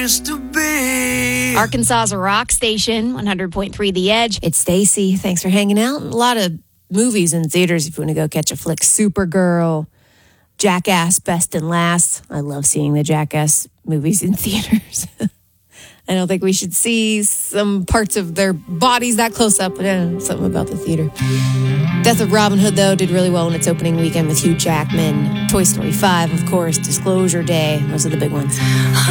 place to be. Arkansas's a rock station, 100.3 The Edge. It's Stacy. Thanks for hanging out. A lot of movies in theaters if you want to go catch a flick. Supergirl, Jackass, Best and Last. I love seeing the Jackass movies in theaters. I don't think we should see some parts of their bodies that close up, but something about the theater. Death of Robin Hood, though, did really well in its opening weekend with Hugh Jackman. Toy Story 5, of course, Disclosure Day. Those are the big ones.